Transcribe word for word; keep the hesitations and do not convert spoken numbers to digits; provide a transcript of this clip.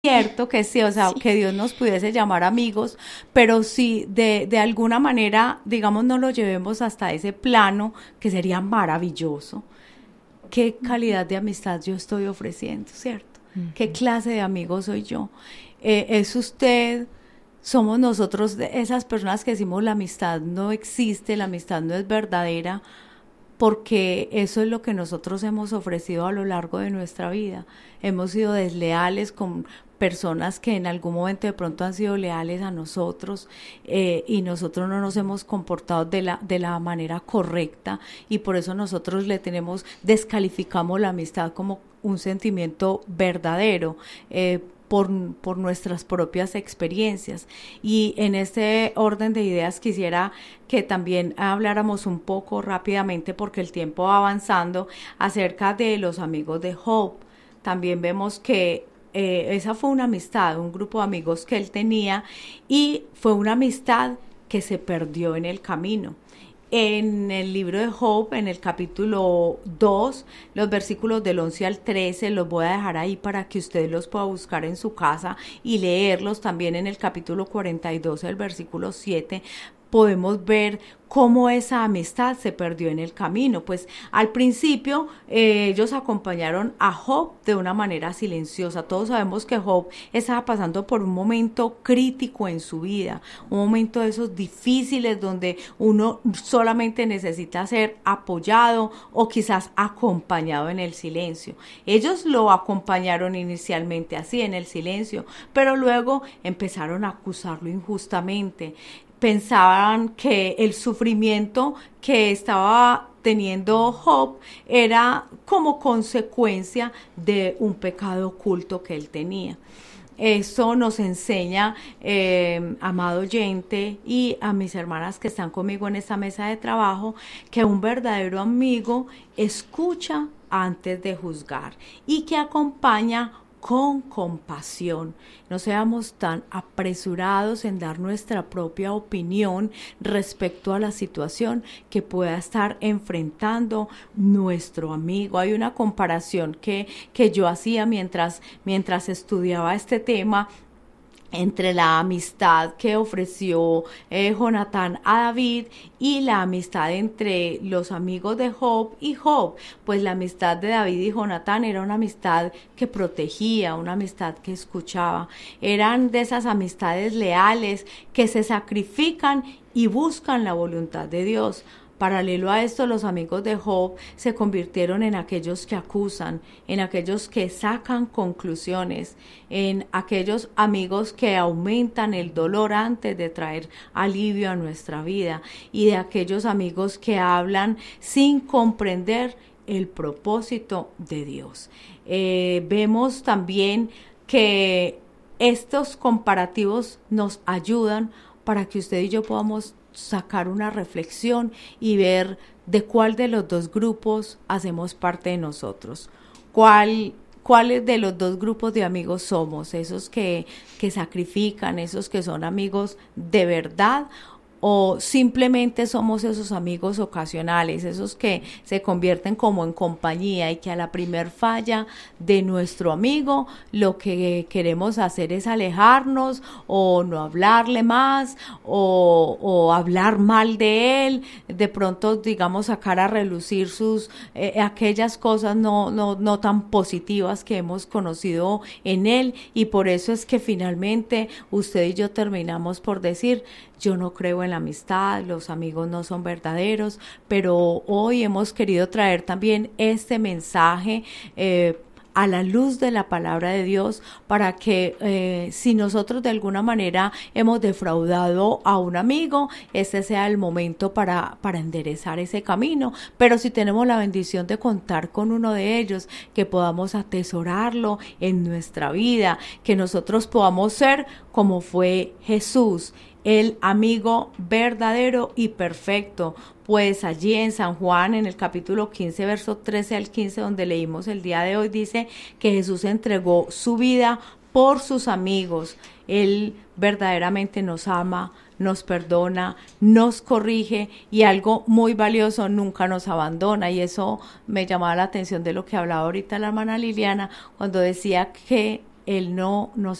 cierto que sí, o sea, Sí. que Dios nos pudiese llamar amigos, pero si de, de alguna manera, digamos, no lo llevemos hasta ese plano, que sería maravilloso. ¿Qué Ujú, calidad de amistad yo estoy ofreciendo, cierto? ¿Qué ujú. clase de amigo soy yo? Eh, ¿Es usted, somos nosotros de esas personas que decimos la amistad no existe, la amistad no es verdadera? Porque eso es lo que nosotros hemos ofrecido a lo largo de nuestra vida. Hemos sido desleales con personas que en algún momento de pronto han sido leales a nosotros, eh, y nosotros no nos hemos comportado de la, de la manera correcta, y por eso nosotros le tenemos, descalificamos la amistad como un sentimiento verdadero, eh, por, por nuestras propias experiencias. Y en este orden de ideas quisiera que también habláramos un poco rápidamente, porque el tiempo va avanzando, acerca de los amigos de Job. También vemos que eh, esa fue una amistad, un grupo de amigos que él tenía, y fue una amistad que se perdió en el camino. En el libro de Job, en el capítulo dos, los versículos del once al trece, los voy a dejar ahí para que usted los pueda buscar en su casa y leerlos. También en el capítulo cuarenta y dos, el versículo siete, podemos ver cómo esa amistad se perdió en el camino. Pues al principio eh, ellos acompañaron a Job de una manera silenciosa. Todos sabemos que Job estaba pasando por un momento crítico en su vida, un momento de esos difíciles donde uno solamente necesita ser apoyado o quizás acompañado en el silencio. Ellos lo acompañaron inicialmente así, en el silencio, pero luego empezaron a acusarlo injustamente. Pensaban que el sufrimiento que estaba teniendo Job era como consecuencia de un pecado oculto que él tenía. Eso nos enseña, eh, amado oyente, y a mis hermanas que están conmigo en esta mesa de trabajo, que un verdadero amigo escucha antes de juzgar y que acompaña con compasión. No seamos tan apresurados en dar nuestra propia opinión respecto a la situación que pueda estar enfrentando nuestro amigo. Hay una comparación que, que yo hacía mientras, mientras estudiaba este tema, entre la amistad que ofreció eh, Jonatán a David y la amistad entre los amigos de Job y Job. Pues la amistad de David y Jonatán era una amistad que protegía, una amistad que escuchaba. Eran de esas amistades leales que se sacrifican y buscan la voluntad de Dios. Paralelo a esto, los amigos de Job se convirtieron en aquellos que acusan, en aquellos que sacan conclusiones, en aquellos amigos que aumentan el dolor antes de traer alivio a nuestra vida, y de aquellos amigos que hablan sin comprender el propósito de Dios. Eh, vemos también que estos comparativos nos ayudan para que usted y yo podamos sacar una reflexión y ver de cuál de los dos grupos hacemos parte de nosotros, cuál cuáles de los dos grupos de amigos somos, esos que, que sacrifican, esos que son amigos de verdad, o simplemente somos esos amigos ocasionales, esos que se convierten como en compañía, y que a la primer falla de nuestro amigo lo que queremos hacer es alejarnos o no hablarle más, o, o hablar mal de él, de pronto digamos sacar a relucir sus eh, aquellas cosas no, no, no tan positivas que hemos conocido en él, y por eso es que finalmente usted y yo terminamos por decir: yo no creo en la amistad, los amigos no son verdaderos. Pero hoy hemos querido traer también este mensaje eh, a la luz de la palabra de Dios, para que eh, si nosotros de alguna manera hemos defraudado a un amigo, este sea el momento para, para enderezar ese camino. Pero si tenemos la bendición de contar con uno de ellos, que podamos atesorarlo en nuestra vida, que nosotros podamos ser como fue Jesús, el amigo verdadero y perfecto. Pues allí en San Juan, en el capítulo quince, verso trece al quince, donde leímos el día de hoy, dice que Jesús entregó su vida por sus amigos. Él verdaderamente nos ama, nos perdona, nos corrige, y algo muy valioso, nunca nos abandona. Y eso me llamaba la atención de lo que hablaba ahorita la hermana Liliana, cuando decía que él no, no